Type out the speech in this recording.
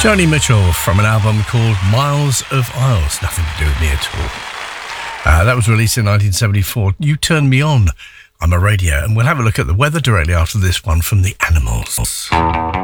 Joni Mitchell from an album called Miles of Isles. Nothing to do with me at all. That was released in 1974. You Turn Me On. I'm a Radio, and we'll have a look at the weather directly after this one from the Animals.